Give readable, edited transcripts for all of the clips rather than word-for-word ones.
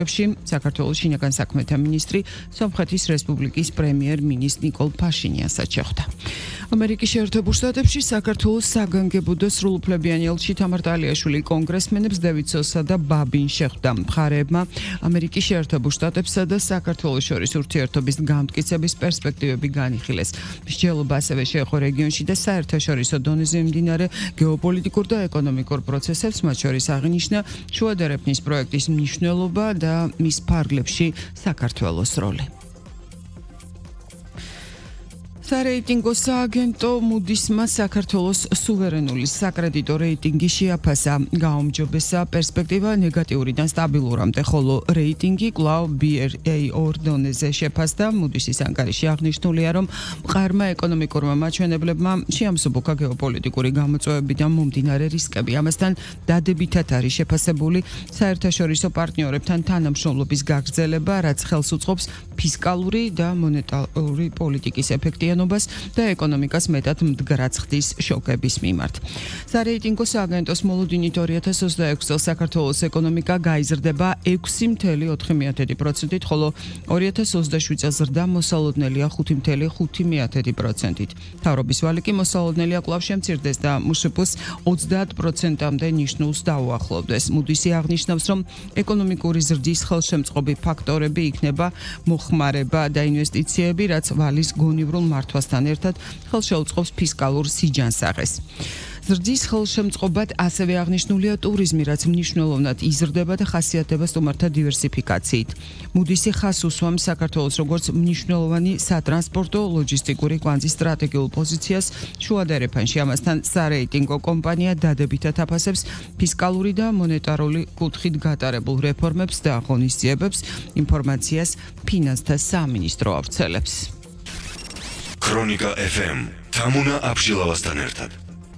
საქართველოს შინაგან საქმეთა მინისტრი სომხეთის რესპუბლიკის პრემიერ-მინისტრ ნიკოლ ფაშინიანსაც შეხვდა. ამერიკის შეერთებულ შტატებში საქართველოს საგანგებო სრულუფლებიანი ელჩი თამარ ტალიაშვილი კონგრესმენებს დევიდსონსა და ბაბინს შეხვდა. მხარეებმა ამერიკის შეერთებულ შტატებსა და საქართველოს შორის ურთიერთობის გამტკიცების პერსპექტივები განიხილეს. მსჯელობა ასევე შეეხო რეგიონში და საერთაშორისო დონეზე მიმდინარე გეოპოლიტიკურ და ეკონომიკურ პროცესებს, მათ შორის აღინიშნა შუა დერეფნის პროექტის მნიშვნელობა და მის ფარგლებში საქართველოს როლი. სარეიტინგო სააგენტო მუდისმა საქართველოს სუვერენული საკრედიტო რეიტინგი შეაფასა. გაუმჯობესა პერსპექტივა ნეგატიურიდან სტაბილურამდე, ხოლო რეიტინგი კვლავ BRA2 დონეზე შეფასდა. მუდისის ანგარიში აღნიშნულია, რომ მყარმა ეკონომიკურმა მაჩვენებლებმა შეამსუბუქა გეოპოლიტიკური გამოწვევებიდან მომდინარე რისკები. ამასთან დადებითად არის შეფასებული საერთაშორისო პარტნიორებთან თანამშრომლობის გაგრძელება, რაც ხელს უწყობს ფისკალური და მონეტარული პოლიტიკის ეფექტიანობას და ეკონომიკას მეტად მდგრად ხდის შოკების მიმართ. სარეიტინგო სააგენტოს მოლოდინით 2026 წელს საქართველოს ეკონომიკა გაიზრდება 6.4%-ით, ხოლო 2027 წელს ზრდა მოსალოდნელია 5.5%-ით. მთავრობის ვალი კი მოსალოდნელია კვლავ შემცირდეს და მშპ-ს 30%-მდე ნიშნულს დაუახლოვდეს. მუდისი აღნიშნავს, რომ ეკონომიკური ზრდის ხელშემწყობი ფაქტორები იქნება მოხმარება და ინვესტიციები, რაც ვალის გონივრულ მართვასთან ერთად ხელს შეუწყობს ფისკალურ სიჯანსაღეს. ზრდის ხელშემწყობად ასევე აღნიშნულია ტურიზმი, რაც მნიშვნელოვნად იზრდება და ხასიათდება სტუმართა დივერსიფიკაციით. მუდისი ხაზს უსვამს საქართველოს როგორც მნიშვნელოვანი სატრანსპორტო ლოჯისტიკური კვანძის სტრატეგიულ პოზიციას შუა დერეფანში. ამასთან სარეიტინგო კომპანია დადებითად აფასებს ფისკალური და მონეტარული კუთხით გატარებულ რეფორმებს და აღონისძიებებს, ინფორმაციას ფინანსთა სამინისტრო ავრცელებს. ქრონიკა FM თამუნა აბშილავასთან ერთად.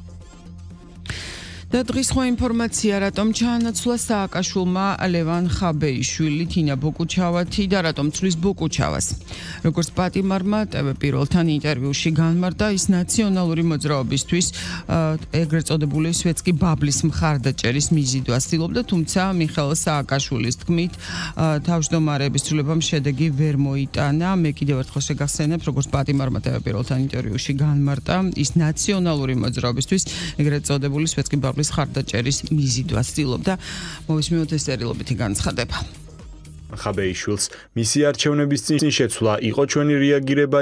და დღის სხვა ინფორმაცია, რატომ ჩაანაცვლა სააკაშვილმა ლევან ხაბეიშვილი, თინა ბოკუჩავათი და რატომ ცვლის ბოკუჩავას. როგორც პატიმარმა ტვ1-თან ინტერვიუში განმარტა, ის ნაციონალური მოძრაობისთვის ეგრეთ წოდებული სვეტსკი ბაბლის მხარდაჭერის მიზიდვას ცდილობდა, თუმცა მიხეილ სააკაშვილის თქმით, თავმჯდომარეების ცვლილებამ შედეგი ვერ მოიტანა. მე კიდევ ერთხელ შეგახსენებ, როგორც პატიმარმა ტვ1-თან ინტერვიუში განმარტა, ის ნაციონალური მოძრაობისთვის ეგრეთ წოდებული სვეტსკი ბაბლის ხარდაჭერის მიზიდვას ცდილობდა. მოვისმინოთ ეს წერილობითი განცხადება. ხაბეიშვილს მისი არჩევნების წინ შეცვლა იყო ჩვენი რეაგირება